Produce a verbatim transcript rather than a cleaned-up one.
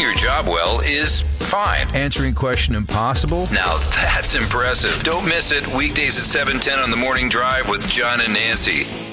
your job well is fine. Answering question impossible? Now that's impressive. Don't miss it. Weekdays at seven ten on the Morning Drive with John and Nancy.